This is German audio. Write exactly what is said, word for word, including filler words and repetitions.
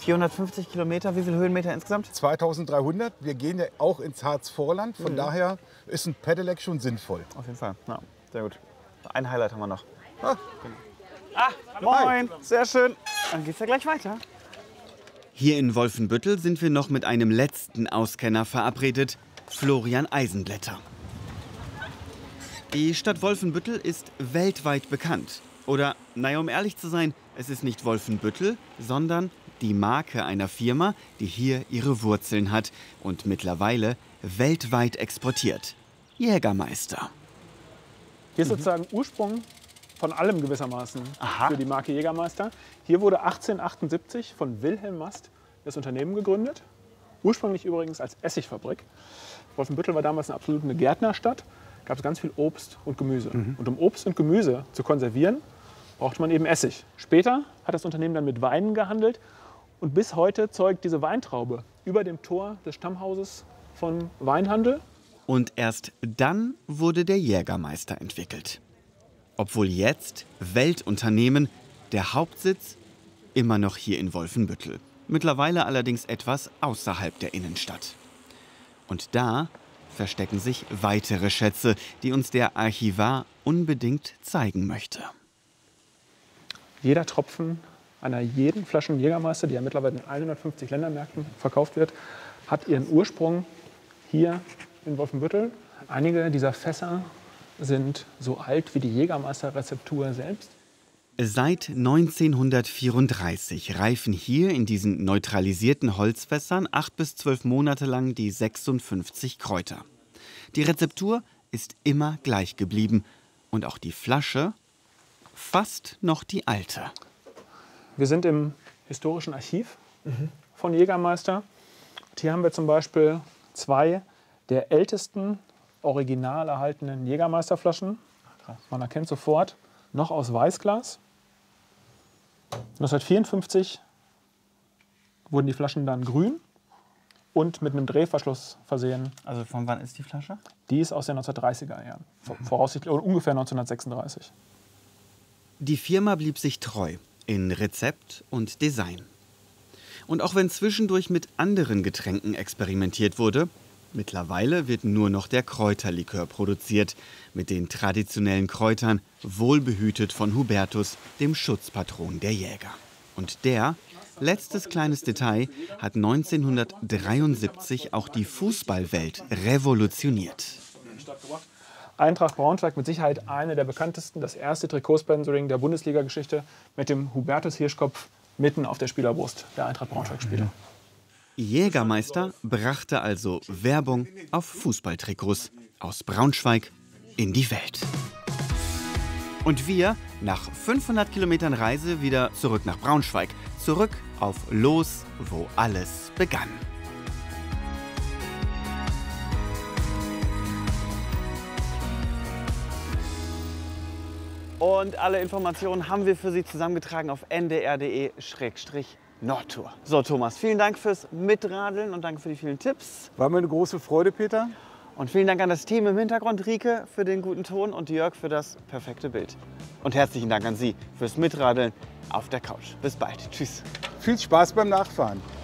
vierhundertfünfzig Kilometer, wie viele Höhenmeter insgesamt? zweitausenddreihundert. Wir gehen ja auch ins Harzvorland. Von mhm. daher ist ein Pedelec schon sinnvoll. Auf jeden Fall. Ja, sehr gut. Ein Highlight haben wir noch. Ah, ah moin. Sehr schön. Dann geht's ja gleich weiter. Hier in Wolfenbüttel sind wir noch mit einem letzten Auskenner verabredet, Florian Eisenblätter. Die Stadt Wolfenbüttel ist weltweit bekannt. Oder, naja, um ehrlich zu sein, es ist nicht Wolfenbüttel, sondern die Marke einer Firma, die hier ihre Wurzeln hat und mittlerweile weltweit exportiert. Jägermeister. Hier ist sozusagen Ursprung von allem gewissermaßen Aha. für die Marke Jägermeister. Hier wurde achtzehnhundertachtundsiebzig von Wilhelm Mast das Unternehmen gegründet. Ursprünglich übrigens als Essigfabrik. Wolfenbüttel war damals eine absolute Gärtnerstadt. Gab es ganz viel Obst und Gemüse. Mhm. Und um Obst und Gemüse zu konservieren, brauchte man eben Essig. Später hat das Unternehmen dann mit Weinen gehandelt. Und bis heute zeugt diese Weintraube über dem Tor des Stammhauses von Weinhandel. Und erst dann wurde der Jägermeister entwickelt. Obwohl jetzt Weltunternehmen, der Hauptsitz immer noch hier in Wolfenbüttel. Mittlerweile allerdings etwas außerhalb der Innenstadt. Und da verstecken sich weitere Schätze, die uns der Archivar unbedingt zeigen möchte. Jeder Tropfen einer jeden Flasche Jägermeister, die ja mittlerweile in hundertfünfzig Ländermärkten verkauft wird, hat ihren Ursprung hier in Wolfenbüttel. Einige dieser Fässer sind so alt wie die Jägermeister-Rezeptur selbst. Seit neunzehnhundertvierunddreißig reifen hier in diesen neutralisierten Holzfässern acht bis zwölf Monate lang die sechsundfünfzig Kräuter. Die Rezeptur ist immer gleich geblieben und auch die Flasche fast noch die alte. Wir sind im historischen Archiv mhm. von Jägermeister. Und hier haben wir zum Beispiel zwei der ältesten original erhaltenen Jägermeisterflaschen. Man erkennt sofort, noch aus Weißglas. neunzehnhundertvierundfünfzig wurden die Flaschen dann grün und mit einem Drehverschluss versehen. Also von wann ist die Flasche? Die ist aus den neunzehnhundertdreißiger Jahren, voraussichtlich ungefähr neunzehnhundertsechsunddreißig. Die Firma blieb sich treu in Rezept und Design. Und auch wenn zwischendurch mit anderen Getränken experimentiert wurde, mittlerweile wird nur noch der Kräuterlikör produziert, mit den traditionellen Kräutern, wohlbehütet von Hubertus, dem Schutzpatron der Jäger. Und der, letztes kleines Detail, hat neunzehnhundertdreiundsiebzig auch die Fußballwelt revolutioniert. Eintracht Braunschweig mit Sicherheit eine der bekanntesten, das erste Trikotsponsoring der Bundesliga-Geschichte mit dem Hubertus-Hirschkopf mitten auf der Spielerbrust der Eintracht Braunschweig-Spieler. Jägermeister brachte also Werbung auf Fußballtrikots aus Braunschweig in die Welt. Und wir, nach fünfhundert Kilometern Reise, wieder zurück nach Braunschweig. Zurück auf Los, wo alles begann. Und alle Informationen haben wir für Sie zusammengetragen auf n d r punkt d e Schrägstrich Nordtour. So, Thomas, vielen Dank fürs Mitradeln und danke für die vielen Tipps. War mir eine große Freude, Peter. Und vielen Dank an das Team im Hintergrund, Rike für den guten Ton und Jörg für das perfekte Bild. Und herzlichen Dank an Sie fürs Mitradeln auf der Couch. Bis bald. Tschüss. Viel Spaß beim Nachfahren.